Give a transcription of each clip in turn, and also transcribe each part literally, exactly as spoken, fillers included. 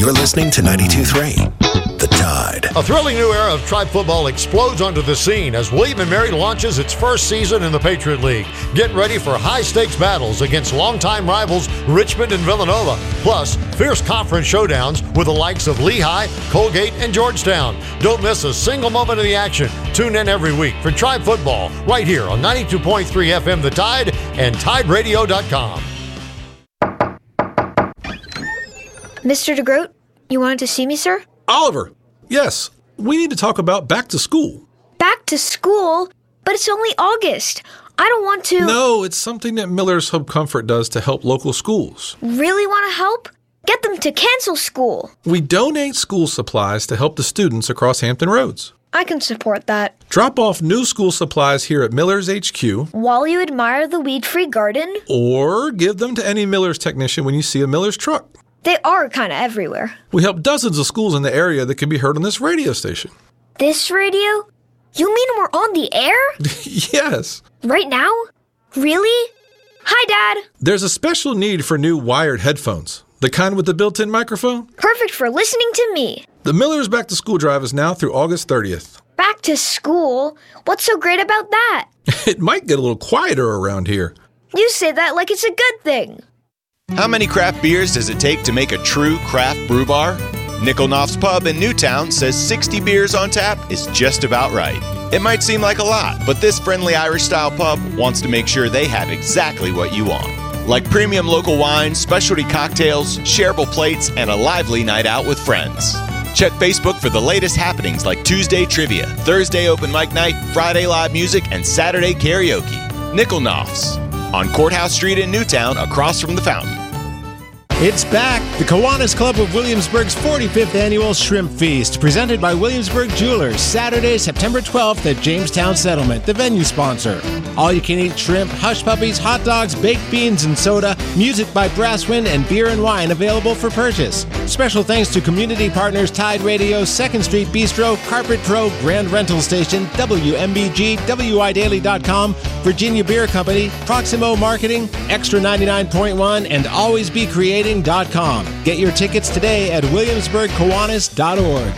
You're listening to ninety-two point three, The Tide. A thrilling new era of Tribe football explodes onto the scene as William and Mary launches its first season in the Patriot League. Get ready for high-stakes battles against longtime rivals Richmond and Villanova, plus fierce conference showdowns with the likes of Lehigh, Colgate, and Georgetown. Don't miss a single moment of the action. Tune in every week for Tribe football right here on ninety-two point three F M The Tide and Tide Radio dot com. Mister DeGroat, you wanted to see me, sir? Oliver, yes, we need to talk about back to school. Back to school? But it's only August. I don't want to... No, it's something that Miller's Hub Comfort does to help local schools. Really want to help? Get them to cancel school. We donate school supplies to help the students across Hampton Roads. I can support that. Drop off new school supplies here at Miller's H Q. While you admire the weed-free garden. Or give them to any Miller's technician when you see a Miller's truck. They are kind of everywhere. We help dozens of schools in the area that can be heard on this radio station. This radio? You mean we're on the air? Yes. Right now? Really? Hi, Dad. There's a special need for new wired headphones. The kind with the built-in microphone? Perfect for listening to me. The Miller's Back to School drive is now through August thirtieth. Back to school? What's so great about that? It might get a little quieter around here. You say that like it's a good thing. How many craft beers does it take to make a true craft brew bar? Nickel Knopf's Pub in Newtown says sixty beers on tap is just about right. It might seem like a lot, but this friendly Irish-style pub wants to make sure they have exactly what you want. Like premium local wines, specialty cocktails, shareable plates, and a lively night out with friends. Check Facebook for the latest happenings like Tuesday trivia, Thursday open mic night, Friday live music, and Saturday karaoke. Nickel Knopf's on Courthouse Street in Newtown, across from the fountain. It's back! The Kiwanis Club of Williamsburg's forty-fifth Annual Shrimp Feast, presented by Williamsburg Jewelers, Saturday, September twelfth at Jamestown Settlement, the venue sponsor. All-you-can-eat shrimp, hush puppies, hot dogs, baked beans, and soda, music by Brasswind, and beer and wine available for purchase. Special thanks to community partners Tide Radio, second Street Bistro, Carpet Pro, Grand Rental Station, W M B G, W I Daily dot com, Virginia Beer Company, Proximo Marketing, Extra ninety-nine point one, and Always Be Creating dot com. Get your tickets today at williamsburg kiwanis dot org.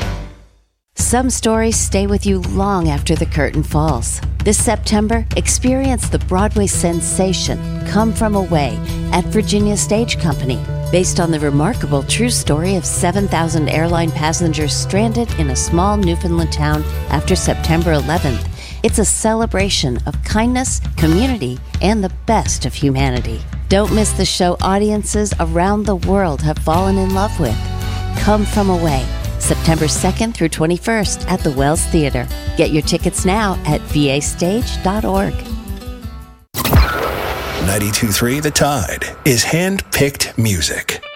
Some stories stay with you long after the curtain falls. This September, experience the Broadway sensation Come From Away at Virginia Stage Company, based on the remarkable true story of seven thousand airline passengers stranded in a small Newfoundland town after September eleventh. It's a celebration of kindness, community, and the best of humanity. Don't miss the show audiences around the world have fallen in love with. Come From Away, September second through twenty-first at the Wells Theater. Get your tickets now at v a stage dot org. ninety-two point three The Tide is hand-picked music.